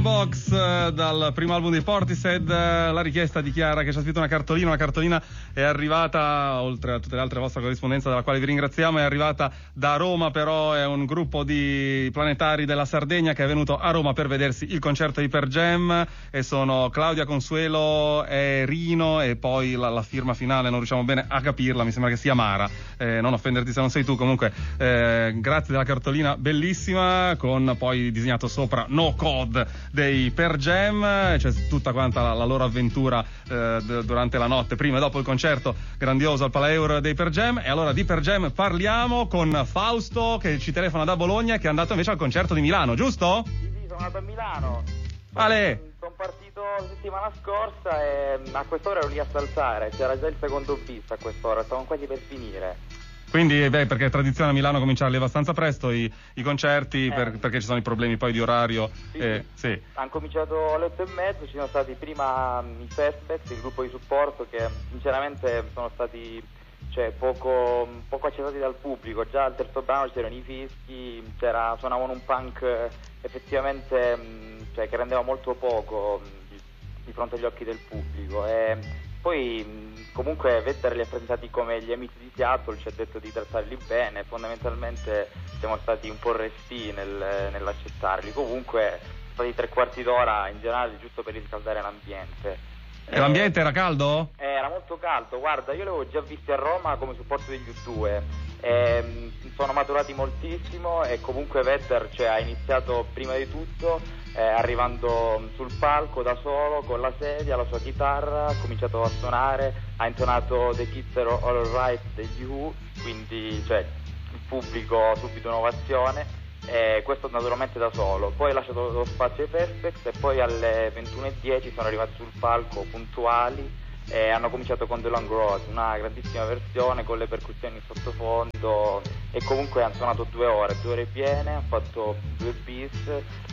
Box dal primo album dei Portishead. La richiesta di Chiara che ci ha scritto una cartolina è arrivata, oltre a tutte le altre vostre corrispondenze dalla quale vi ringraziamo, è arrivata da Roma, però è un gruppo di planetari della Sardegna che è venuto a Roma per vedersi il concerto di Pearl Jam, e sono Claudia, Consuelo e Rino, e poi la firma finale non riusciamo bene a capirla, mi sembra che sia Mara, non offenderti se non sei tu. Comunque grazie della cartolina bellissima, con poi disegnato sopra No Code dei Pearl Jam. C'è tutta quanta la loro avventura durante la notte, prima e dopo il concerto grandioso al Palaeur dei Pearl Jam. E allora di Pearl Jam parliamo con Fausto, che ci telefona da Bologna, che è andato invece al concerto di Milano, giusto? Sì, sono andato a Milano. Sono partito la settimana scorsa e a quest'ora ero lì a saltare, c'era già il secondo bis a quest'ora, stavamo quasi per finire. Quindi, perché è tradizione a Milano cominciarli abbastanza presto i concerti, perché ci sono i problemi poi di orario. Sì. Hanno cominciato alle 8:30, ci sono stati prima i Festbacks, il gruppo di supporto, che sinceramente sono stati poco accettati dal pubblico. Già al terzo brano c'erano i fischi, suonavano un punk effettivamente che rendeva molto poco di fronte agli occhi del pubblico. E poi comunque Vedder li ha presentati come gli amici di Seattle, ci ha detto di trattarli bene, fondamentalmente siamo stati un po' restii nell'accettarli. Comunque sono stati 3/4 d'ora in generale giusto per riscaldare l'ambiente. E l'ambiente era caldo? Era molto caldo, guarda, io li avevo già visti a Roma come supporto degli U2, sono maturati moltissimo, e comunque Vedder ha iniziato prima di tutto arrivando sul palco da solo con la sedia, la sua chitarra, ha cominciato a suonare, ha intonato The Kids Are All Right degli Who, quindi il pubblico subito un'ovazione. Questo naturalmente da solo, poi ha lasciato lo spazio ai Perspex e poi alle 21:10 sono arrivati sul palco puntuali e hanno cominciato con The Long Road, una grandissima versione con le percussioni in sottofondo, e comunque hanno suonato 2 ore piene, hanno fatto 2 bis,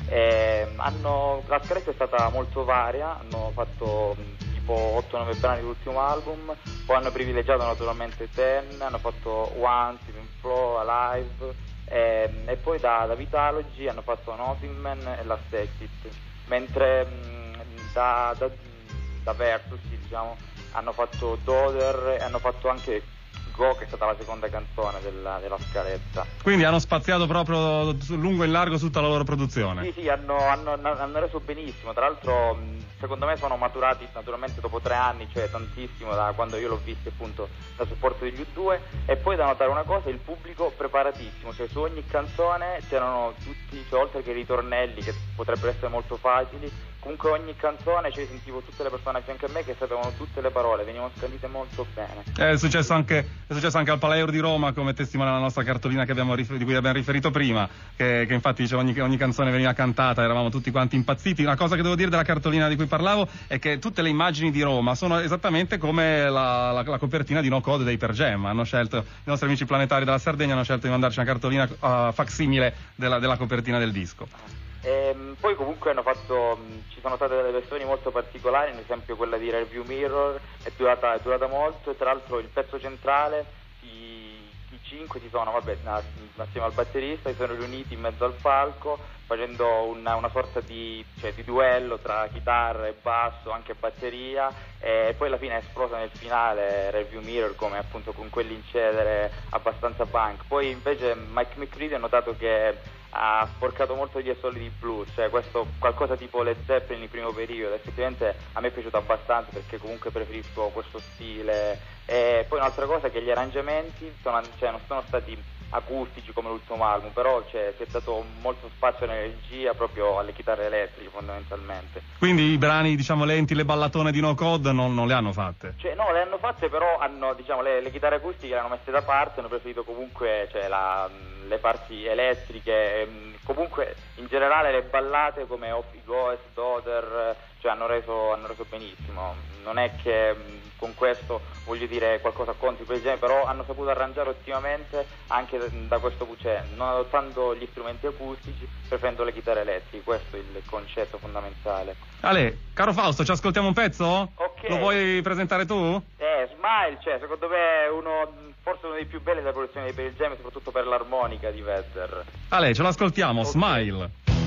la scaletta è stata molto varia, hanno fatto tipo 8-9 brani dell'ultimo album, poi hanno privilegiato naturalmente Ten, hanno fatto Once, Even Flow, Alive, e poi da Vitalogy hanno fatto Nothing Man e Last Exit, mentre da Versus hanno fatto Doder e hanno fatto anche Go, che è stata la seconda canzone della scaletta. Quindi hanno spaziato proprio lungo e largo su tutta la loro produzione. Sì, hanno reso benissimo. Tra l'altro secondo me sono maturati naturalmente dopo 3 anni, cioè tantissimo da quando io l'ho visto appunto da supporto degli U2. E poi da notare una cosa, il pubblico preparatissimo, su ogni canzone c'erano tutti, oltre che i ritornelli che potrebbero essere molto facili, comunque ogni canzone sentivo tutte le persone a fianco a me che sapevano tutte le parole, venivano scandite molto bene. È successo anche al Palaeur di Roma, come testimonia la nostra cartolina di cui abbiamo riferito prima, che infatti diceva ogni canzone veniva cantata, eravamo tutti quanti impazziti. Una cosa che devo dire della cartolina di cui parlavo è che tutte le immagini di Roma sono esattamente come la copertina di No Code dei Pearl Jam. Hanno scelto, i nostri amici planetari della Sardegna hanno scelto di mandarci una cartolina facsimile della copertina del disco. Poi comunque ci sono state delle versioni molto particolari, ad esempio quella di Rearview Mirror è durata molto, e tra l'altro il pezzo centrale, i 5 si sono, assieme al batterista, si sono riuniti in mezzo al palco facendo una sorta di duello tra chitarra e basso, anche batteria, e poi alla fine è esplosa nel finale Rearview Mirror, come appunto con quell'incedere abbastanza punk. Poi invece Mike McCready ha notato che ha sporcato molto gli assoli di blues, questo qualcosa tipo Led Zeppelin in primo periodo. Effettivamente a me è piaciuto abbastanza, perché comunque preferisco questo stile. E poi un'altra cosa è che gli arrangiamenti non sono stati acustici come l'ultimo album, però si è dato molto spazio nell'energia proprio alle chitarre elettriche fondamentalmente. Quindi i brani lenti, le ballatone di No Code non le hanno fatte? No, le hanno fatte, però hanno le chitarre acustiche le hanno messe da parte, hanno preferito comunque le parti elettriche, comunque in generale le ballate come Off He Goes, Doder, hanno reso benissimo. Non è che con questo voglio dire qualcosa contro per genere, però hanno saputo arrangiare ottimamente anche da questo non adottando gli strumenti acustici, preferendo le chitarre elettriche. Questo è il concetto fondamentale. Ale, caro Fausto, ci ascoltiamo un pezzo? Ok. Lo vuoi presentare tu? Smile, secondo me forse uno dei più belli della produzione di Pearl Jam, soprattutto per l'armonica di Vedder. Ale, ce l'ascoltiamo, okay. Smile.